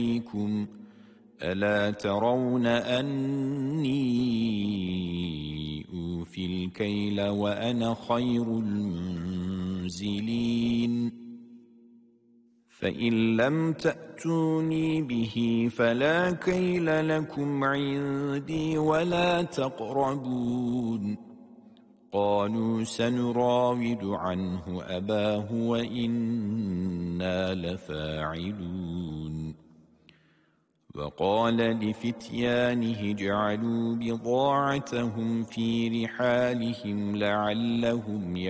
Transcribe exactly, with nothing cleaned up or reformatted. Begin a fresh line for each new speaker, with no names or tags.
إليكم ألا ترون أني أوفي الكيل وأنا خير المنزلين فإن لم تأتوني به فلا كيل لكم عندي ولا تقربون قالوا سنراود عنه أباه وإنا لفاعلون وقال لفتيانه اجعلوا بضاعتهم في رحالهم لعلهم